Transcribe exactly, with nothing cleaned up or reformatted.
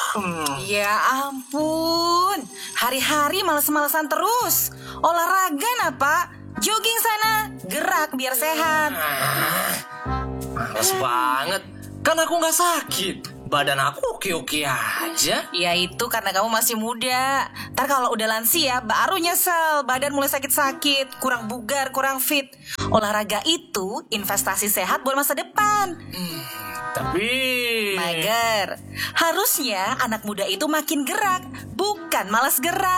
Ya ampun, hari-hari males-malesan terus. Olahraga nah Pak, jogging sana, gerak biar sehat. Males banget, kan aku gak sakit. Badan aku oke-oke aja. Ya itu karena kamu masih muda. Ntar kalau udah lansia baru nyesel, badan mulai sakit-sakit, kurang bugar, kurang fit. Olahraga itu investasi sehat buat masa depan. hmm, Tapi Mager, harusnya anak muda itu makin gerak, bukan malas gerak.